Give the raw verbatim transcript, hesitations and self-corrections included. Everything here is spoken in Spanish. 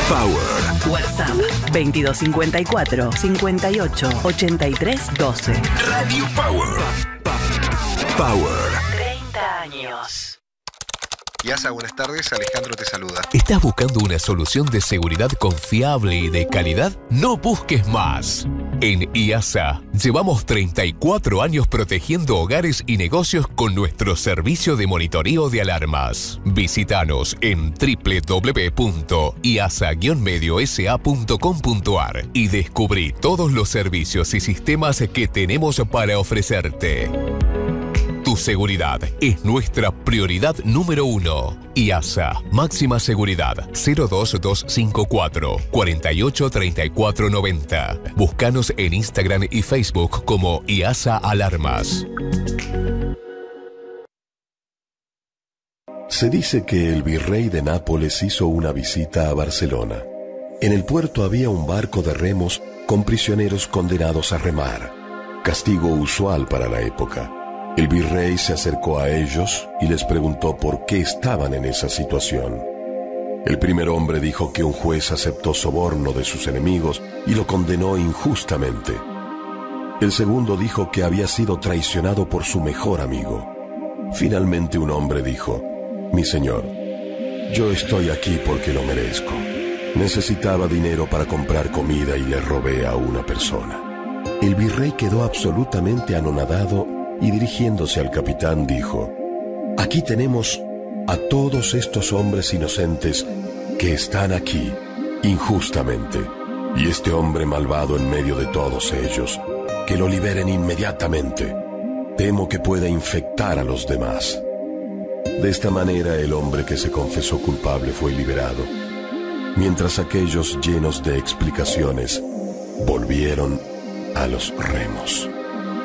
Power. WhatsApp veintidós cincuenta y cuatro, cincuenta y ocho, ochenta y tres, doce. Radio Power. Power. treinta años. IASA, buenas tardes. Alejandro te saluda. ¿Estás buscando una solución de seguridad confiable y de calidad? No busques más. En IASA llevamos treinta y cuatro años protegiendo hogares y negocios con nuestro servicio de monitoreo de alarmas. Visítanos en doble u doble u doble u punto iasa guion medio s a punto com punto a r y descubrí todos los servicios y sistemas que tenemos para ofrecerte. Tu seguridad es nuestra prioridad número uno. IASA, máxima seguridad, cero dos dos cinco cuatro, cuatro ocho tres cuatro nueve cero. Búscanos en Instagram y Facebook como IASA Alarmas. Se dice que el virrey de Nápoles hizo una visita a Barcelona. En el puerto había un barco de remos con prisioneros condenados a remar, castigo usual para la época. El virrey se acercó a ellos y les preguntó por qué estaban en esa situación. El primer hombre dijo que un juez aceptó soborno de sus enemigos y lo condenó injustamente. El segundo dijo que había sido traicionado por su mejor amigo. Finalmente un hombre dijo: «Mi señor, yo estoy aquí porque lo merezco. Necesitaba dinero para comprar comida y le robé a una persona». El virrey quedó absolutamente anonadado y dirigiéndose al capitán dijo: «Aquí tenemos a todos estos hombres inocentes que están aquí injustamente, y este hombre malvado en medio de todos ellos, que lo liberen inmediatamente. Temo que pueda infectar a los demás». De esta manera el hombre que se confesó culpable fue liberado, mientras aquellos llenos de explicaciones volvieron a los remos.